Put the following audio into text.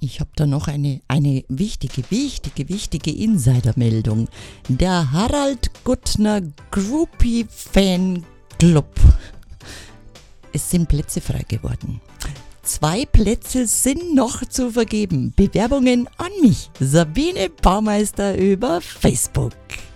Ich habe da noch eine wichtige Insidermeldung. Der Harald Guttner Groupie Fan Club. Es sind Plätze frei geworden. 2 Plätze sind noch zu vergeben. Bewerbungen an mich, Sabine Baumeister, über Facebook.